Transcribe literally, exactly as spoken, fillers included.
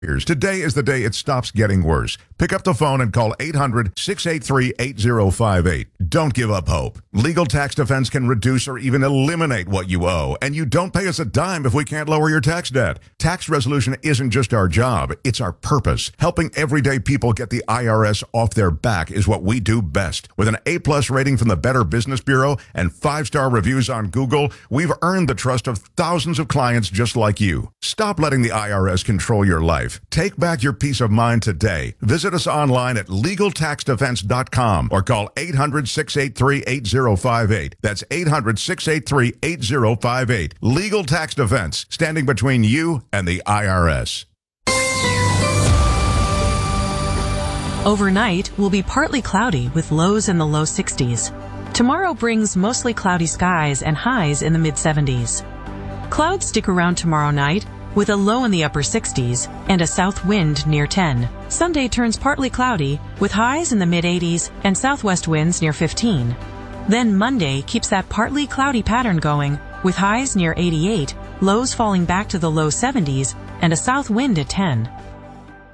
Today is the day it stops getting worse. Pick up the phone and call eight hundred, six eight three, eight zero five eight. Don't give up hope. Legal Tax Defense can reduce or even eliminate what you owe, and you don't pay us a dime if we can't lower your tax debt. Tax resolution isn't just our job, it's our purpose. Helping everyday people get the I R S off their back is what we do best. With an A-plus rating from the Better Business Bureau and five-star reviews on Google, we've earned the trust of thousands of clients just like you. Stop letting the I R S control your life. Take back your peace of mind today. Visit us online at legal tax defense dot com or call eight hundred, six eight three, eight zero five eight. That's eight hundred, six eight three, eight zero five eight. Legal Tax Defense, standing between you and the I R S. Overnight will be partly cloudy with lows in the low sixties. Tomorrow brings mostly cloudy skies and highs in the mid seventies. Clouds stick around tomorrow night with a low in the upper sixties and a south wind near ten. Sunday turns partly cloudy with highs in the mid eighties and southwest winds near fifteen. Then Monday keeps that partly cloudy pattern going with highs near eighty-eight, lows falling back to the low seventies, and a south wind at ten.